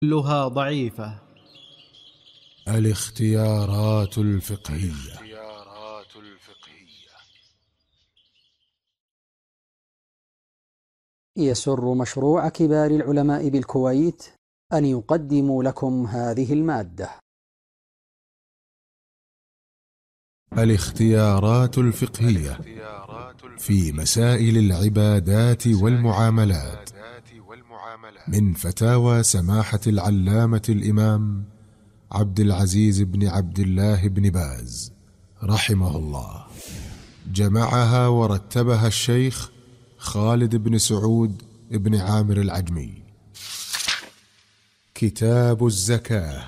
كلها ضعيفة. الاختيارات الفقهية. يسر مشروع كبار العلماء بالكويت أن يقدم لكم هذه المادة. الاختيارات الفقهية في مسائل العبادات والمعاملات، من فتاوى سماحة العلامة الإمام عبد العزيز بن عبد الله بن باز رحمه الله. جمعها ورتبها الشيخ خالد بن سعود بن عامر العجمي. كتاب الزكاة.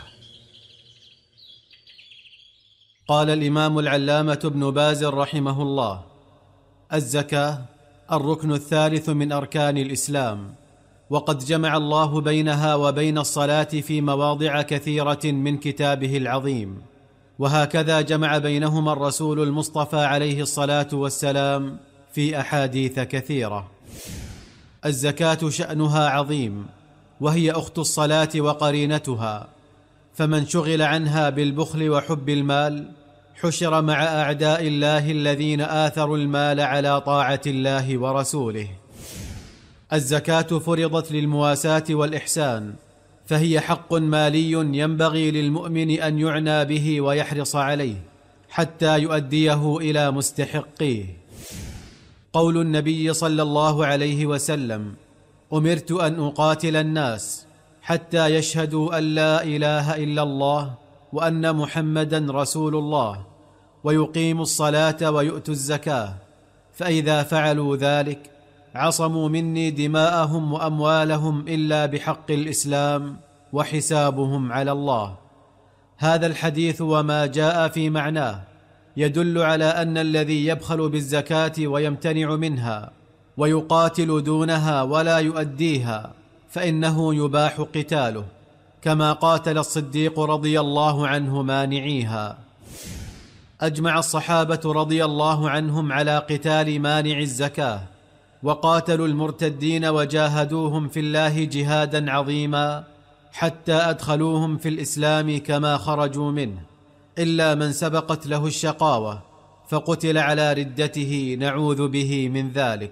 قال الإمام العلامة ابن باز رحمه الله: الزكاة الركن الثالث من أركان الإسلام، وقد جمع الله بينها وبين الصلاة في مواضع كثيرة من كتابه العظيم، وهكذا جمع بينهما الرسول المصطفى عليه الصلاة والسلام في أحاديث كثيرة. الزكاة شأنها عظيم، وهي أخت الصلاة وقرينتها، فمن شغل عنها بالبخل وحب المال حشر مع أعداء الله الذين آثروا المال على طاعة الله ورسوله. الزكاة فرضت للمواساة والإحسان، فهي حق مالي ينبغي للمؤمن أن يعنى به ويحرص عليه حتى يؤديه إلى مستحقيه. قول النبي صلى الله عليه وسلم: أمرت أن أقاتل الناس حتى يشهدوا أن لا إله إلا الله وأن محمدا رسول الله ويقيموا الصلاة ويؤتوا الزكاة، فإذا فعلوا ذلك عصموا مني دماءهم وأموالهم إلا بحق الإسلام وحسابهم على الله. هذا الحديث وما جاء في معناه يدل على أن الذي يبخل بالزكاة ويمتنع منها ويقاتل دونها ولا يؤديها فإنه يباح قتاله، كما قاتل الصديق رضي الله عنه مانعيها. أجمع الصحابة رضي الله عنهم على قتال مانع الزكاة، وقاتلوا المرتدين وجاهدوهم في الله جهادا عظيما حتى أدخلوهم في الإسلام كما خرجوا منه، إلا من سبقت له الشقاوة فقتل على ردته، نعوذ به من ذلك.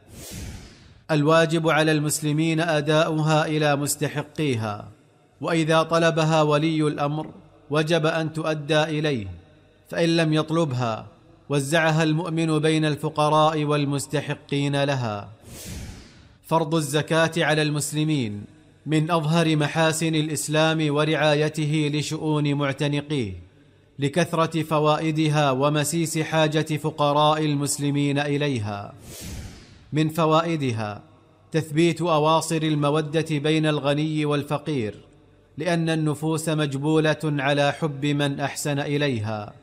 الواجب على المسلمين أداؤها إلى مستحقيها، وإذا طلبها ولي الأمر وجب أن تؤدى إليه، فإن لم يطلبها وزعها المؤمن بين الفقراء والمستحقين لها. فرض الزكاة على المسلمين من أظهر محاسن الإسلام ورعايته لشؤون معتنقيه، لكثرة فوائدها ومسيس حاجة فقراء المسلمين إليها. من فوائدها تثبيت أواصر المودة بين الغني والفقير، لأن النفوس مجبولة على حب من أحسن إليها.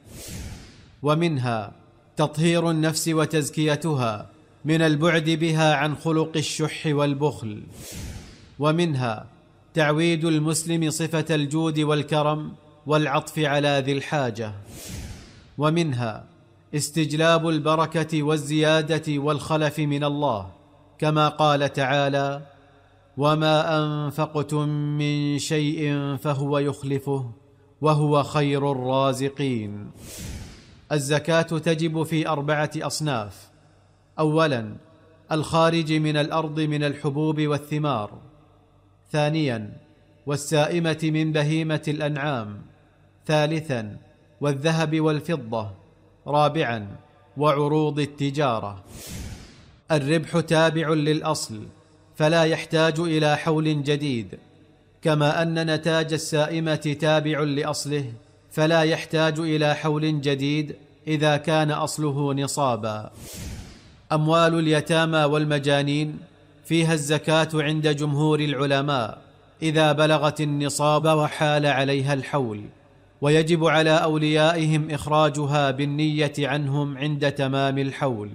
ومنها تطهير النفس وتزكيتها من البعد بها عن خلق الشح والبخل. ومنها تعويد المسلم صفة الجود والكرم والعطف على ذي الحاجة. ومنها استجلاب البركة والزيادة والخلف من الله، كما قال تعالى: وما أنفقتم من شيء فهو يخلفه وهو خير الرازقين. الزكاة تجب في 4 أصناف: أولا الخارج من الأرض من الحبوب والثمار، ثانيا والسائمة من بهيمة الأنعام، ثالثا والذهب والفضة، رابعا وعروض التجارة. الربح تابع للأصل فلا يحتاج إلى حول جديد، كما أن نتاج السائمة تابع لأصله فلا يحتاج إلى حول جديد إذا كان أصله نصابا. أموال اليتامى والمجانين فيها الزكاة عند جمهور العلماء إذا بلغت النصاب وحال عليها الحول، ويجب على أوليائهم إخراجها بالنية عنهم عند تمام الحول.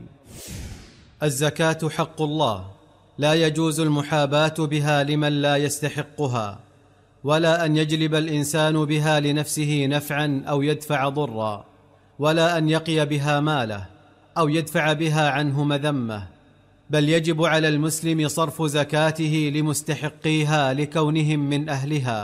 الزكاة حق الله، لا يجوز المحاباة بها لمن لا يستحقها، ولا أن يجلب الإنسان بها لنفسه نفعا أو يدفع ضرا، ولا أن يقي بها ماله أو يدفع بها عنه مذمة، بل يجب على المسلم صرف زكاته لمستحقيها لكونهم من أهلها.